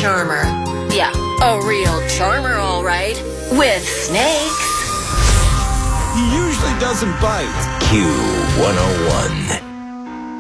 charmer. Yeah, a real charmer, all right. With snakes. He usually doesn't bite. Q101.